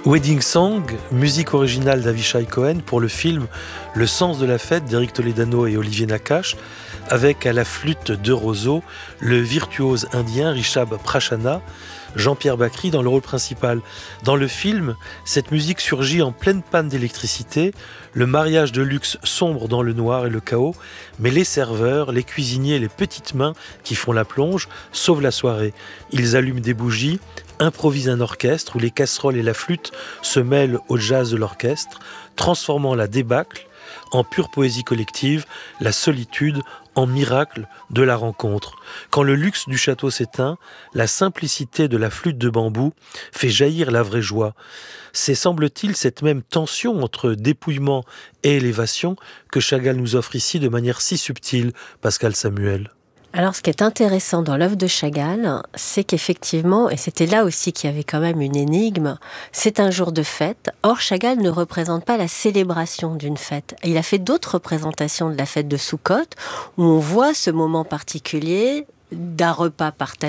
Wedding Song, musique originale d'Avishai Cohen pour le film Le sens de la fête d'Éric Toledano et Olivier Nakache, avec à la flûte de Roseau le virtuose indien Rishabh Prachana, Jean-Pierre Bacri dans le rôle principal. Dans le film, cette musique surgit en pleine panne d'électricité, le mariage de luxe sombre dans le noir et le chaos, mais les serveurs, les cuisiniers, les petites mains qui font la plonge sauvent la soirée. Ils allument des bougies, improvisent un orchestre où les casseroles et la flûte se mêlent au jazz de l'orchestre, transformant la débâcle en pure poésie collective, la solitude en miracle de la rencontre. Quand le luxe du château s'éteint, la simplicité de la flûte de bambou fait jaillir la vraie joie. C'est, semble-t-il, cette même tension entre dépouillement et élévation que Chagall nous offre ici de manière si subtile, Pascal Samuel. Alors, ce qui est intéressant dans l'œuvre de Chagall, c'est qu'effectivement, et c'était là aussi qu'il y avait quand même une énigme, c'est un jour de fête. Or, Chagall ne représente pas la célébration d'une fête. Il a fait d'autres représentations de la fête de Soukhot, où on voit ce moment particulier d'un repas partagé,